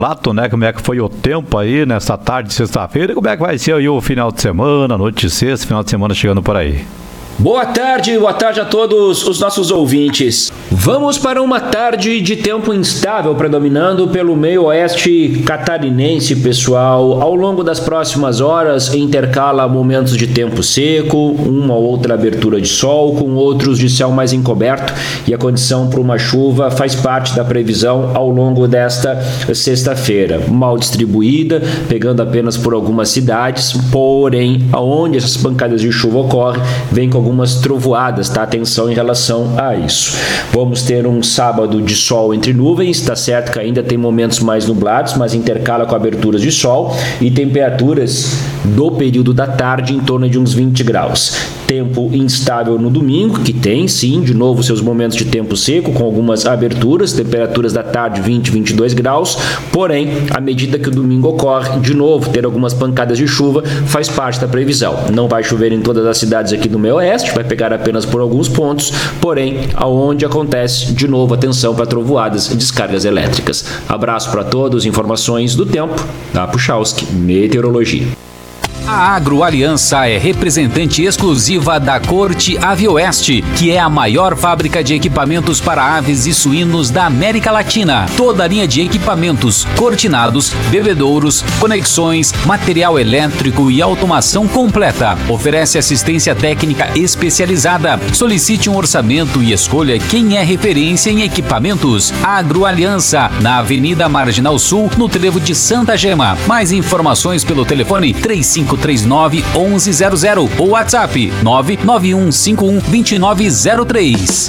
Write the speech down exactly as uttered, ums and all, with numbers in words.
Lato, né? Como é que foi o tempo aí nessa tarde de sexta-feira e como é que vai ser aí o final de semana, noite de sexta, final de semana chegando por aí. Boa tarde, boa tarde a todos os nossos ouvintes. Vamos para uma tarde de tempo instável predominando pelo meio oeste catarinense, pessoal. Ao longo das próximas horas intercala momentos de tempo seco, uma ou outra abertura de sol, com outros de céu mais encoberto, e a condição para uma chuva faz parte da previsão ao longo desta sexta-feira. Mal distribuída, pegando apenas por algumas cidades, porém, aonde essas pancadas de chuva ocorrem, vem com algumas trovoadas, tá? Atenção em relação a isso. Vamos ter um sábado de sol entre nuvens, tá certo que ainda tem momentos mais nublados, mas intercala com aberturas de sol e temperaturas do período da tarde em torno de uns vinte graus. Tempo instável no domingo, que tem sim, de novo, seus momentos de tempo seco, com algumas aberturas, temperaturas da tarde vinte, vinte e dois graus, porém, à medida que o domingo ocorre, de novo, ter algumas pancadas de chuva faz parte da previsão. Não vai chover em todas as cidades aqui do meio oeste, vai pegar apenas por alguns pontos, porém, aonde acontece, de novo, atenção para trovoadas e descargas elétricas. Abraço para todos, informações do tempo, da Puchalski Meteorologia. A Agroaliança é representante exclusiva da Corte Avioeste, que é a maior fábrica de equipamentos para aves e suínos da América Latina. Toda a linha de equipamentos, cortinados, bebedouros, conexões, material elétrico e automação completa. Oferece assistência técnica especializada. Solicite um orçamento e escolha quem é referência em equipamentos. Agroaliança, na Avenida Marginal Sul, no Trevo de Santa Gema. Mais informações pelo telefone três cinco três nove, onze zero zero ou WhatsApp nove nove um cinco um, dois nove zero três.